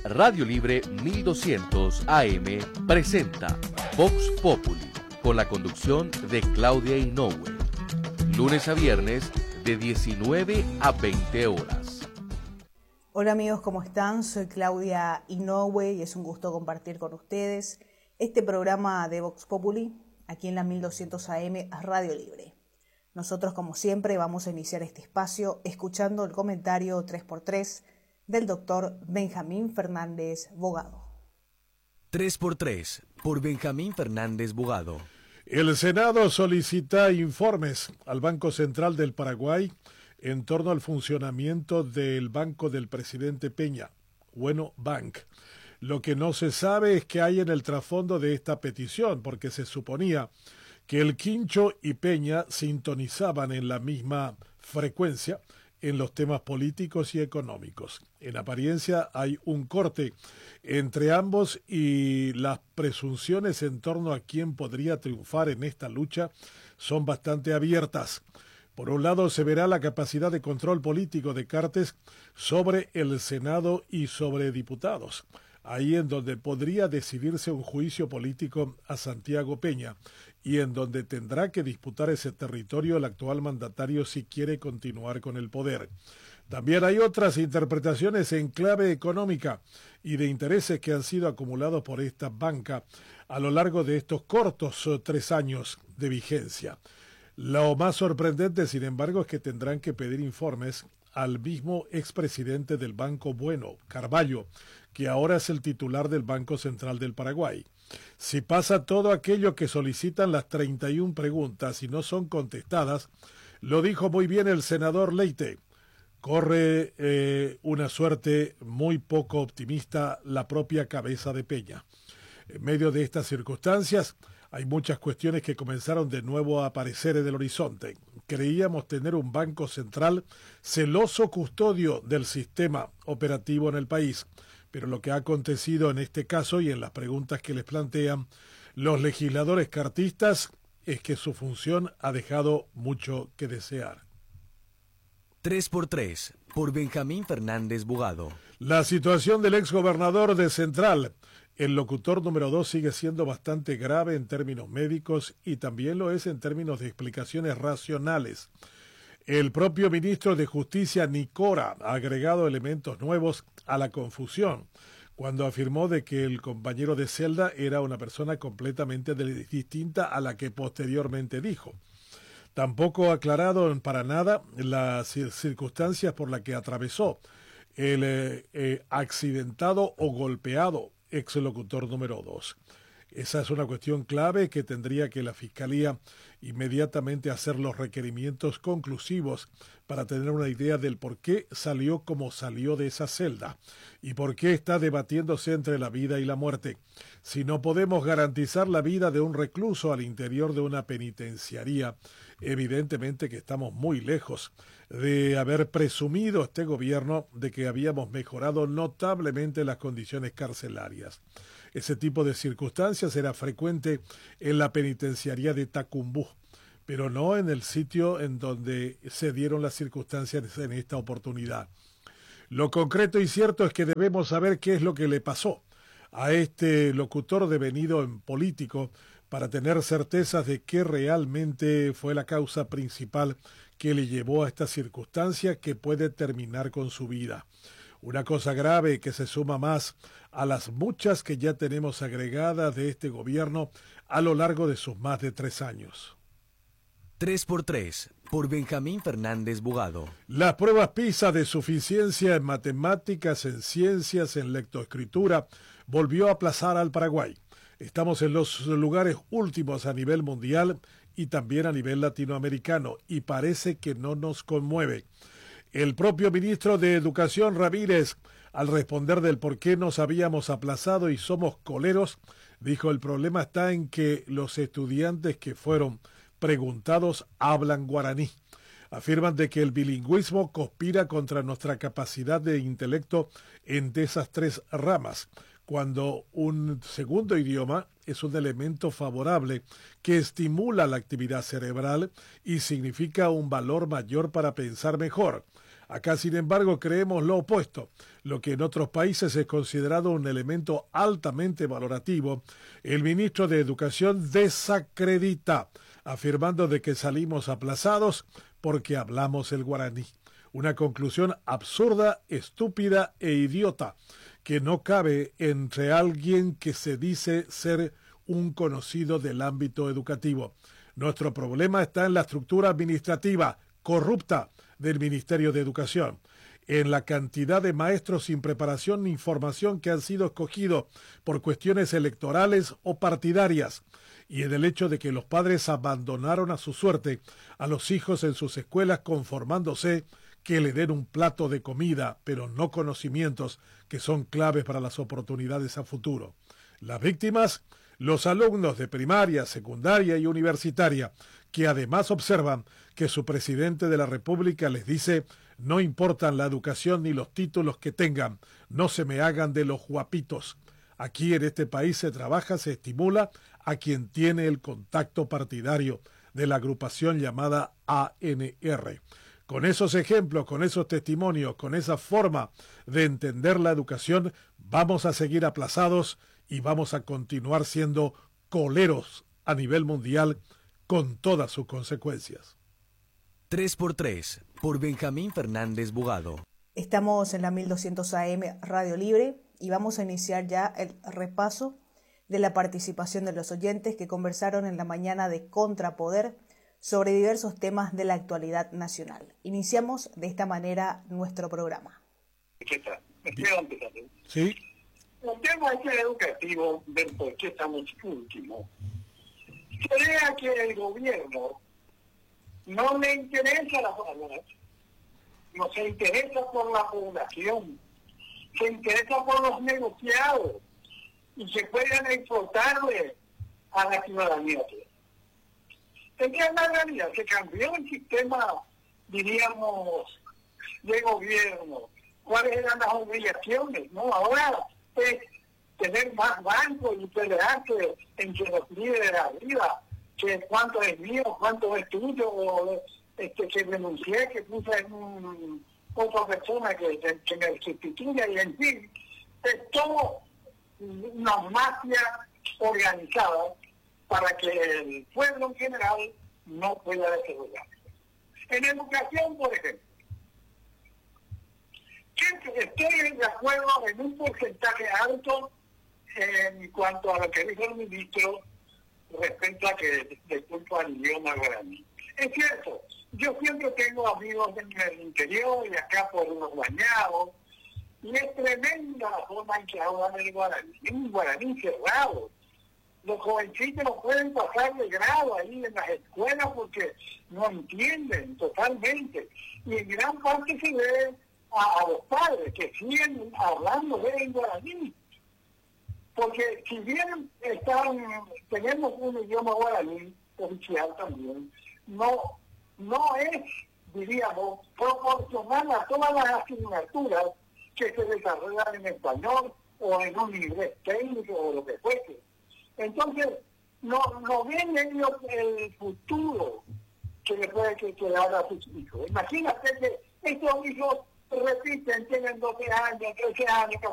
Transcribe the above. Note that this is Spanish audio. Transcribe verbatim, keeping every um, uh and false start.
Radio Libre mil doscientos A M presenta Vox Populi con la conducción de Claudia Inoue. Lunes a viernes de diecinueve a veinte horas. Hola amigos, ¿cómo están? Soy Claudia Inoue y es un gusto compartir con ustedes este programa de Vox Populi aquí en la mil doscientos A M Radio Libre. Nosotros, como siempre, vamos a iniciar este espacio escuchando el comentario tres por tres del doctor Benjamín Fernández Bogado. tres por tres por Benjamín Fernández Bogado. El Senado solicita informes al Banco Central del Paraguay en torno al funcionamiento del banco del presidente Peña, Bueno Bank. Lo que no se sabe es qué hay en el trasfondo de esta petición, porque se suponía que el Quincho y Peña sintonizaban en la misma frecuencia en los temas políticos y económicos. En apariencia hay un corte entre ambos y las presunciones en torno a quién podría triunfar en esta lucha son bastante abiertas. Por un lado se verá la capacidad de control político de Cartes sobre el Senado y sobre diputados, ahí en donde podría decidirse un juicio político a Santiago Peña y en donde tendrá que disputar ese territorio el actual mandatario si quiere continuar con el poder. También hay otras interpretaciones en clave económica y de intereses que han sido acumulados por esta banca a lo largo de estos cortos tres años de vigencia. Lo más sorprendente, sin embargo, es que tendrán que pedir informes al mismo expresidente del Banco Bueno, Carvalho, que ahora es el titular del Banco Central del Paraguay. Si pasa todo aquello que solicitan las treinta y una preguntas y no son contestadas, lo dijo muy bien el senador Leite, corre eh, una suerte muy poco optimista la propia cabeza de Peña. En medio de estas circunstancias, hay muchas cuestiones que comenzaron de nuevo a aparecer en el horizonte. Creíamos tener un banco central celoso custodio del sistema operativo en el país, pero lo que ha acontecido en este caso y en las preguntas que les plantean los legisladores cartistas es que su función ha dejado mucho que desear. tres por tres por Benjamín Fernández Bogado. La situación del exgobernador de Central, el locutor número dos, sigue siendo bastante grave en términos médicos y también lo es en términos de explicaciones racionales. El propio ministro de Justicia, Nicora, ha agregado elementos nuevos a la confusión cuando afirmó de que el compañero de celda era una persona completamente distinta a la que posteriormente dijo. Tampoco ha aclarado para nada las circunstancias por las que atravesó el eh, eh, accidentado o golpeado exlocutor número dos. Esa es una cuestión clave que tendría que la Fiscalía inmediatamente hacer los requerimientos conclusivos para tener una idea del por qué salió como salió de esa celda y por qué está debatiéndose entre la vida y la muerte. Si no podemos garantizar la vida de un recluso al interior de una penitenciaría, evidentemente que estamos muy lejos de haber presumido este gobierno de que habíamos mejorado notablemente las condiciones carcelarias. Ese tipo de circunstancias era frecuente en la penitenciaría de Tacumbú, pero no en el sitio en donde se dieron las circunstancias en esta oportunidad. Lo concreto y cierto es que debemos saber qué es lo que le pasó a este locutor devenido en político para tener certezas de qué realmente fue la causa principal que le llevó a esta circunstancia que puede terminar con su vida. Una cosa grave que se suma más a las muchas que ya tenemos agregadas de este gobierno a lo largo de sus más de tres años. tres por tres por Benjamín Fernández Bogado. Las pruebas PISA de suficiencia en matemáticas, en ciencias, en lectoescritura, volvió a aplazar al Paraguay. Estamos en los lugares últimos a nivel mundial y también a nivel latinoamericano y parece que no nos conmueve. El propio ministro de Educación, Ramírez, al responder del por qué nos habíamos aplazado y somos coleros, dijo: el problema está en que los estudiantes que fueron preguntados hablan guaraní. Afirman de que el bilingüismo conspira contra nuestra capacidad de intelecto en esas tres ramas, cuando un segundo idioma es un elemento favorable que estimula la actividad cerebral y significa un valor mayor para pensar mejor. Acá, sin embargo, creemos lo opuesto. Lo que en otros países es considerado un elemento altamente valorativo, el ministro de Educación desacredita, afirmando de que salimos aplazados porque hablamos el guaraní. Una conclusión absurda, estúpida e idiota, que no cabe entre alguien que se dice ser un conocido del ámbito educativo. Nuestro problema está en la estructura administrativa corrupta del Ministerio de Educación, en la cantidad de maestros sin preparación ni formación que han sido escogidos por cuestiones electorales o partidarias, y en el hecho de que los padres abandonaron a su suerte a los hijos en sus escuelas conformándose que le den un plato de comida, pero no conocimientos que son claves para las oportunidades a futuro. Las víctimas, los alumnos de primaria, secundaria y universitaria, que además observan que su presidente de la República les dice: no importan la educación ni los títulos que tengan, no se me hagan de los guapitos. Aquí en este país se trabaja, se estimula a quien tiene el contacto partidario de la agrupación llamada A N R. Con esos ejemplos, con esos testimonios, con esa forma de entender la educación, vamos a seguir aplazados y vamos a continuar siendo coleros a nivel mundial con todas sus consecuencias. tres por tres, por Benjamín Fernández Bugado. Estamos en la mil doscientos A M Radio Libre y vamos a iniciar ya el repaso de la participación de los oyentes que conversaron en la mañana de Contrapoder sobre diversos temas de la actualidad nacional. Iniciamos de esta manera nuestro programa. ¿Qué tal? ¿Me puedo empezar? Sí. El tema este educativo del por qué estamos últimos. Crea que el gobierno no le interesa la población, no se interesa por la población, se interesa por los negociados y se pueden explotarle a la ciudadanía. Esta es la realidad, se cambió el sistema, diríamos, de gobierno. ¿Cuáles eran las obligaciones? ¿No? Ahora es tener más bancos y pelearse entre los líderes de arriba, que cuánto es mío, cuánto es tuyo, o este, que denuncié, que puse en un, otra persona que, que, que me sustituya, y en fin, es todo una mafia organizada para que el pueblo en general no pueda desarrollarse. En educación, por ejemplo, estoy de acuerdo en un porcentaje alto en cuanto a lo que dijo el ministro respecto a que de culpa al idioma guaraní. Es cierto, yo siempre tengo amigos en el interior y acá por los bañados, y es tremenda la forma en que hablan el guaraní, es un guaraní cerrado. Los jovencitos no pueden pasar de grado ahí en las escuelas porque no entienden totalmente. Y en gran parte se debe a, a los padres que siguen hablando de guaraní. Porque si bien están, tenemos un idioma guaraní oficial también, no, no es, diríamos, proporcional a todas las asignaturas que se desarrollan en español o en un inglés técnico o lo que fuese. Entonces, no, no ven ellos el futuro que le puede quedar a sus hijos. Imagínate que estos hijos repiten, tienen doce años, trece años,